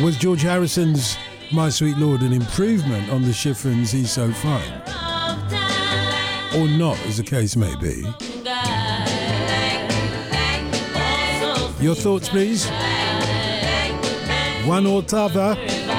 Was George Harrison's My Sweet Lord an improvement on the Schifrin's He's So Fine? Or not, as the case may be. Your thoughts, please? One or t'other.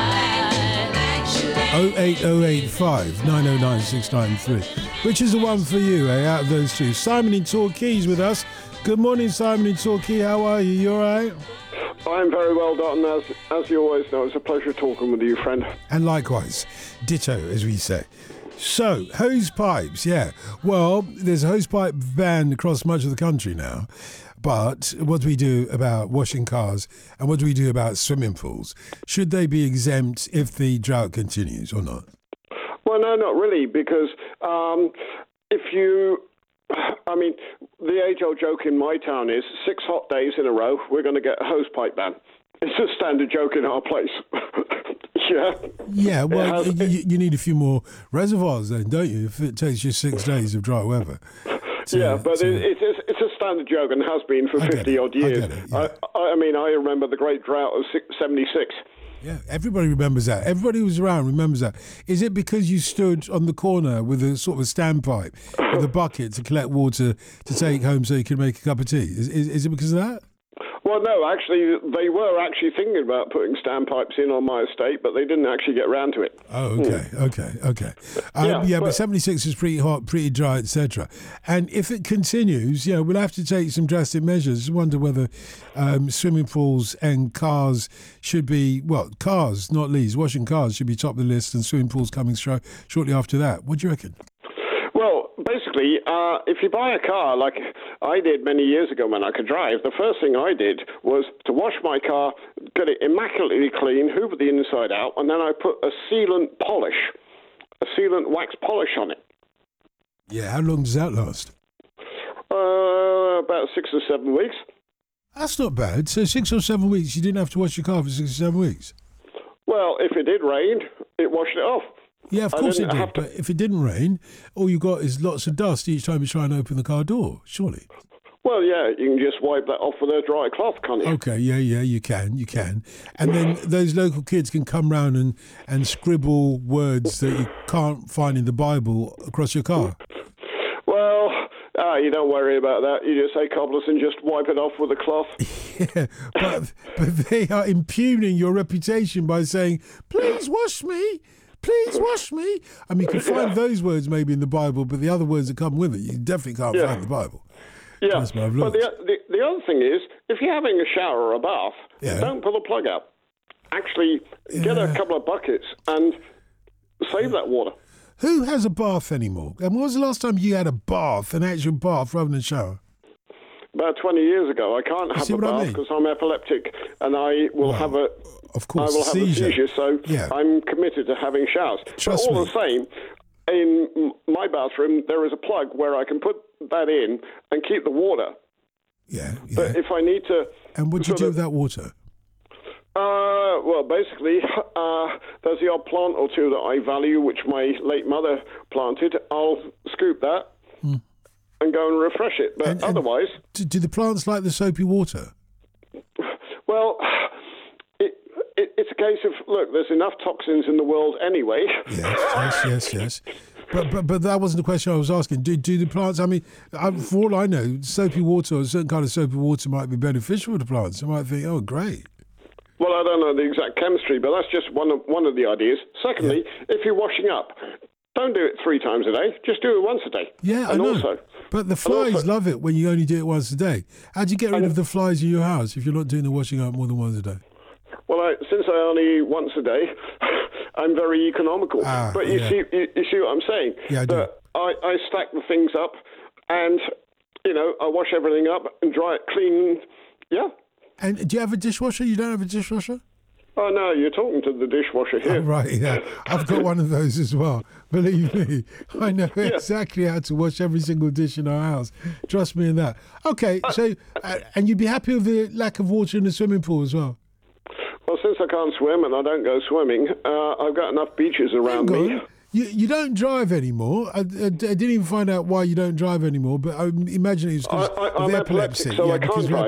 08085 909 693. Which is the one for you, out of those two? Simon in Torquay with us. Good morning, Simon in Torquay. How are you? You all right? I'm very well, Dalton. As you always know, it's a pleasure talking with you, friend. And likewise. Ditto, as we say. So, hose pipes, yeah. Well, there's a hose pipe ban across much of the country now. But what do we do about washing cars and what do we do about swimming pools? Should they be exempt if the drought continues or not? Well, no, not really, because the age-old joke in my town is 6 hot days in a row, we're going to get a hose pipe ban. It's a standard joke in our place. Yeah. Yeah, well, you need a few more reservoirs then, don't you, if it takes you 6 days of dry weather? It's a standard joke and has been for 50-odd years. I remember the great drought of 76. Yeah, everybody remembers that. Everybody who was around remembers that. Is it because you stood on the corner with a sort of a standpipe with a bucket to collect water to take home so you could make a cup of tea? Is it because of that? Well, no, actually, they were actually thinking about putting standpipes in on my estate, but they didn't actually get round to it. Oh, okay. But 76 is pretty hot, pretty dry, etc. And if it continues, we'll have to take some drastic measures. I wonder whether swimming pools and cars should be, cars, not least, washing cars should be top of the list and swimming pools coming shortly after that. What do you reckon? Well, basically, if you buy a car like I did many years ago when I could drive, the first thing I did was to wash my car, get it immaculately clean, hoover the inside out, and then I put a sealant wax polish on it. Yeah, how long does that last? About 6 or 7 weeks. That's not bad. So 6 or 7 weeks, you didn't have to wash your car for 6 or 7 weeks? Well, if it did rain, it washed it off. Yeah, of course it did. But if it didn't rain, all you got is lots of dust each time you try and open the car door, surely. Well, yeah, you can just wipe that off with a dry cloth, can't you? Okay, yeah, you can. And then those local kids can come round and scribble words that you can't find in the Bible across your car. Well, you don't worry about that. You just say cobblers and just wipe it off with a cloth. Yeah, but they are impugning your reputation by saying, please wash me. Please wash me. I mean, you can find those words maybe in the Bible, but the other words that come with it, you definitely can't find in the Bible. Yeah, but the other thing is, if you're having a shower or a bath, don't pull the plug out. Actually, get a couple of buckets and save that water. Who has a bath anymore? And when was the last time you had a bath, an actual bath, rather than a shower? About 20 years ago. I can't have a bath because I'm epileptic and I will have a... Of course, I will have a seizure, so I'm committed to having showers. Trust me. All the same, in my bathroom, there is a plug where I can put that in and keep the water. Yeah. But if I need to... And what do you do with that water? Well, basically, there's the odd plant or two that I value, which my late mother planted. I'll scoop that and go and refresh it. But otherwise... Do the plants like the soapy water? Well... It's a case of, look, there's enough toxins in the world anyway. Yes. But that wasn't the question I was asking. Do the plants, I mean, for all I know, soapy water or a certain kind of soapy water might be beneficial for the plants. I might think, oh, great. Well, I don't know the exact chemistry, but that's just one of the ideas. Secondly, if you're washing up, don't do it 3 times a day. Just do it once a day. Yeah, I know. But the flies love it when you only do it once a day. How do you get rid of the flies in your house if you're not doing the washing up more than once a day? Well, since I only once a day, I'm very economical. But you see what I'm saying? Yeah, I do. I stack the things up and, I wash everything up and dry it clean. Yeah. And do you have a dishwasher? You don't have a dishwasher? Oh, no, you're talking to the dishwasher here. Oh, right, yeah. I've got one of those as well. Believe me, I know exactly how to wash every single dish in our house. Trust me in that. Okay, so, and you'd be happy with the lack of water in the swimming pool as well? Well, since I can't swim and I don't go swimming, I've got enough beaches around me. You don't drive anymore. I didn't even find out why you don't drive anymore, but I imagine it's because I'm epileptic, so I can't drive.